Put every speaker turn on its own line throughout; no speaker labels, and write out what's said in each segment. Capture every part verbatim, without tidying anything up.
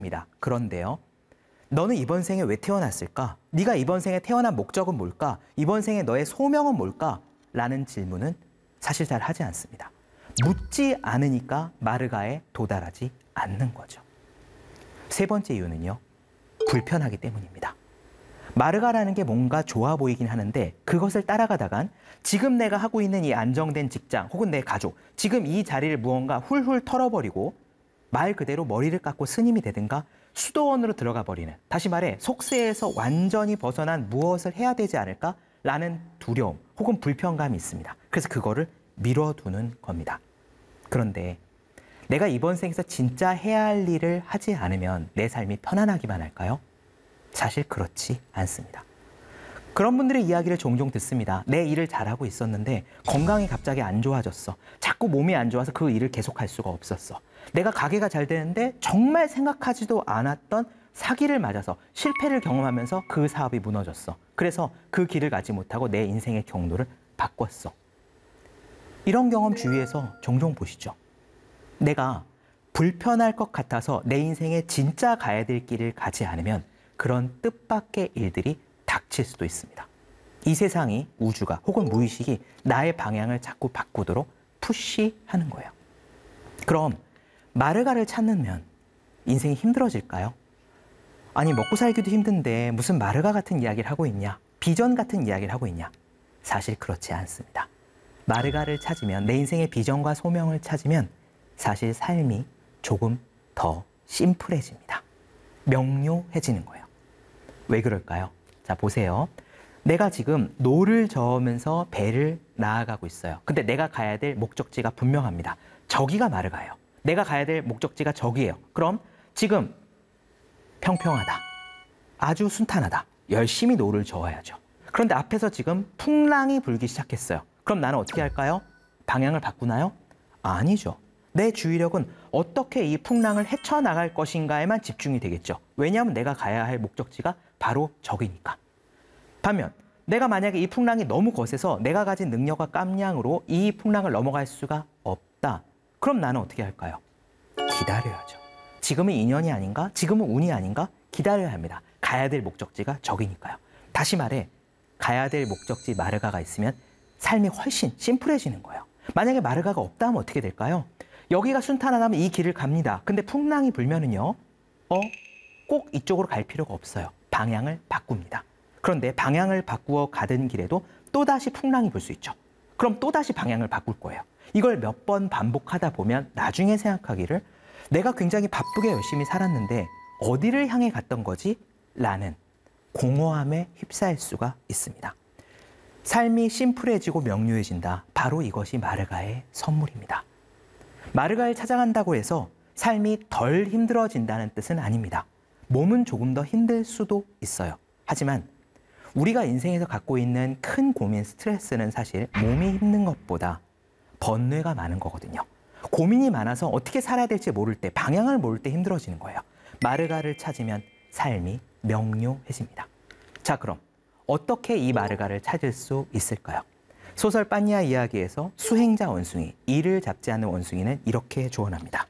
입니다. 그런데요. 너는 이번 생에 왜 태어났을까? 네가 이번 생에 태어난 목적은 뭘까? 이번 생에 너의 소명은 뭘까? 라는 질문은 사실 잘 하지 않습니다. 묻지 않으니까 마르가에 도달하지 않는 거죠. 세 번째 이유는요. 불편하기 때문입니다. 마르가라는 게 뭔가 좋아 보이긴 하는데 그것을 따라가다간 지금 내가 하고 있는 이 안정된 직장 혹은 내 가족, 지금 이 자리를 무언가 훌훌 털어버리고 말 그대로 머리를 깎고 스님이 되든가 수도원으로 들어가 버리는, 다시 말해 속세에서 완전히 벗어난 무엇을 해야 되지 않을까라는 두려움 혹은 불편감이 있습니다. 그래서 그거를 미뤄두는 겁니다. 그런데 내가 이번 생에서 진짜 해야 할 일을 하지 않으면 내 삶이 편안하기만 할까요? 사실 그렇지 않습니다. 그런 분들의 이야기를 종종 듣습니다. 내 일을 잘하고 있었는데 건강이 갑자기 안 좋아졌어. 자꾸 몸이 안 좋아서 그 일을 계속할 수가 없었어. 내가 가게가 잘 되는데 정말 생각하지도 않았던 사기를 맞아서 실패를 경험하면서 그 사업이 무너졌어. 그래서 그 길을 가지 못하고 내 인생의 경로를 바꿨어. 이런 경험 주위에서 종종 보시죠. 내가 불편할 것 같아서 내 인생에 진짜 가야 될 길을 가지 않으면 그런 뜻밖의 일들이 닥칠 수도 있습니다. 이 세상이, 우주가 혹은 무의식이 나의 방향을 자꾸 바꾸도록 푸시하는 거예요. 그럼 마르가를 찾으면 인생이 힘들어질까요? 아니 먹고 살기도 힘든데 무슨 마르가 같은 이야기를 하고 있냐? 비전 같은 이야기를 하고 있냐? 사실 그렇지 않습니다. 마르가를 찾으면, 내 인생의 비전과 소명을 찾으면 사실 삶이 조금 더 심플해집니다. 명료해지는 거예요. 왜 그럴까요? 자, 보세요. 내가 지금 노를 저으면서 배를 나아가고 있어요. 근데 내가 가야 될 목적지가 분명합니다. 저기가 마르가예요. 내가 가야 될 목적지가 저기예요. 그럼 지금 평평하다. 아주 순탄하다. 열심히 노를 저어야죠. 그런데 앞에서 지금 풍랑이 불기 시작했어요. 그럼 나는 어떻게 할까요? 방향을 바꾸나요? 아니죠. 내 주의력은 어떻게 이 풍랑을 헤쳐나갈 것인가에만 집중이 되겠죠. 왜냐하면 내가 가야 할 목적지가 바로 저기니까. 반면 내가 만약에 이 풍랑이 너무 거세서 내가 가진 능력과 깜냥으로 이 풍랑을 넘어갈 수가 없다. 그럼 나는 어떻게 할까요? 기다려야죠. 지금은 인연이 아닌가? 지금은 운이 아닌가? 기다려야 합니다. 가야 될 목적지가 저기니까요. 다시 말해, 가야 될 목적지 마르가가 있으면 삶이 훨씬 심플해지는 거예요. 만약에 마르가가 없다 하면 어떻게 될까요? 여기가 순탄하다면 이 길을 갑니다. 근데 풍랑이 불면은요, 어? 꼭 이쪽으로 갈 필요가 없어요. 방향을 바꿉니다. 그런데 방향을 바꾸어 가던 길에도 또다시 풍랑이 불 수 있죠. 그럼 또다시 방향을 바꿀 거예요. 이걸 몇 번 반복하다 보면 나중에 생각하기를 내가 굉장히 바쁘게 열심히 살았는데 어디를 향해 갔던 거지? 라는 공허함에 휩싸일 수가 있습니다. 삶이 심플해지고 명료해진다. 바로 이것이 마르가의 선물입니다. 마르가를 찾아간다고 해서 삶이 덜 힘들어진다는 뜻은 아닙니다. 몸은 조금 더 힘들 수도 있어요. 하지만 우리가 인생에서 갖고 있는 큰 고민, 스트레스는 사실 몸이 힘든 것보다 번뇌가 많은 거거든요. 고민이 많아서 어떻게 살아야 될지 모를 때, 방향을 모를 때 힘들어지는 거예요. 마르가를 찾으면 삶이 명료해집니다. 자, 그럼 어떻게 이 마르가를 찾을 수 있을까요? 소설 빤니아 이야기에서 수행자 원숭이, 이를 잡지 않는 원숭이는 이렇게 조언합니다.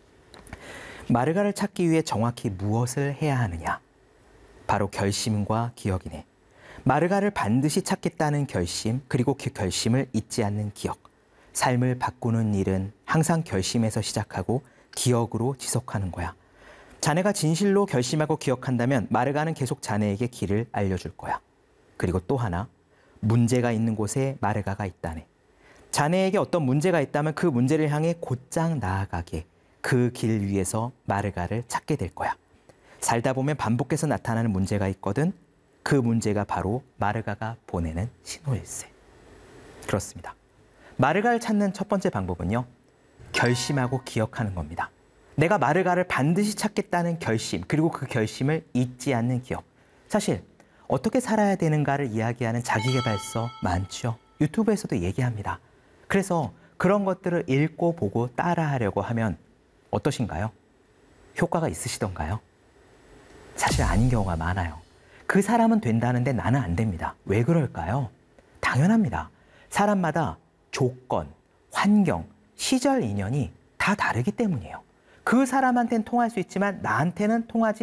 마르가를 찾기 위해 정확히 무엇을 해야 하느냐? 바로 결심과 기억이네. 마르가를 반드시 찾겠다는 결심, 그리고 그 결심을 잊지 않는 기억. 삶을 바꾸는 일은 항상 결심에서 시작하고 기억으로 지속하는 거야. 자네가 진실로 결심하고 기억한다면 마르가는 계속 자네에게 길을 알려줄 거야. 그리고 또 하나, 문제가 있는 곳에 마르가가 있다네. 자네에게 어떤 문제가 있다면 그 문제를 향해 곧장 나아가게, 그 길 위에서 마르가를 찾게 될 거야. 살다 보면 반복해서 나타나는 문제가 있거든. 그 문제가 바로 마르가가 보내는 신호일세. 그렇습니다. 마르가를 찾는 첫 번째 방법은요, 결심하고 기억하는 겁니다. 내가 마르가를 반드시 찾겠다는 결심, 그리고 그 결심을 잊지 않는 기억. 사실 어떻게 살아야 되는가를 이야기하는 자기계발서 많죠. 유튜브에서도 얘기합니다. 그래서 그런 것들을 읽고 보고 따라하려고 하면 어떠신가요? 효과가 있으시던가요? 사실 아닌 경우가 많아요. 그 사람은 된다는데 나는 안 됩니다. 왜 그럴까요? 당연합니다. 사람마다 조건, 환경, 시절 인연이 다 다르기 때문이에요. 그 사람한테는 통할 수 있지만 나한테는 통하지